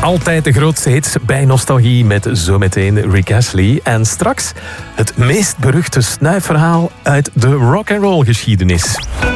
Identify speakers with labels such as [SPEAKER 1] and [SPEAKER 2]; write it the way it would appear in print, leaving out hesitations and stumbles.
[SPEAKER 1] altijd de grootste hits bij Nostalgie met zometeen Rick Astley. En straks het meest beruchte snuifverhaal uit de rock'n'roll geschiedenis.